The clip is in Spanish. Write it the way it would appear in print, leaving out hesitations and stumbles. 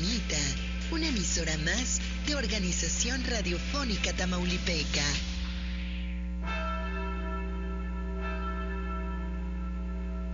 Dinamita, una emisora más de Organización Radiofónica Tamaulipeca.